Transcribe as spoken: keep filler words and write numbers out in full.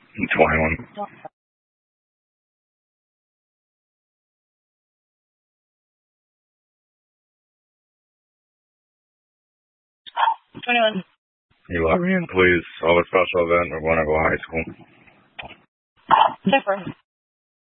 twenty-one. twenty-one. You let me in, please. Of a special event. We're going to go high school. Different.